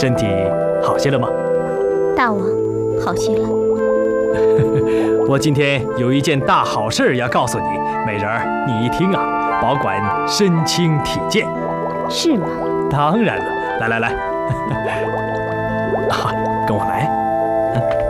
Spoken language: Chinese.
身体好些了吗？ 大王，好些了。 我今天有一件大好事要告诉你，美人儿，你一听啊，保管身轻体健。 是吗？ 当然了，来，啊，跟我来。